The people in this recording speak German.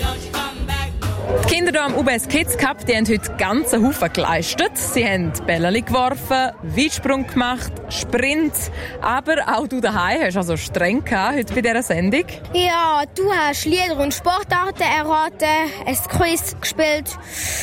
Die Kinder hier am UBS Kids Cup, die haben heute ganz einen Haufen geleistet. Sie haben Bälle geworfen, Weitsprung gemacht, Sprint. Aber auch du daheim hast also streng gehabt heute bei dieser Sendung. Ja, du hast Lieder und Sportarten erraten, ein Quiz gespielt.